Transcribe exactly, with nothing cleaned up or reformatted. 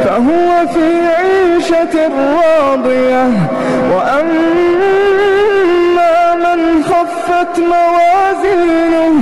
فهو في عيشة راضية وأما من خفت موازينه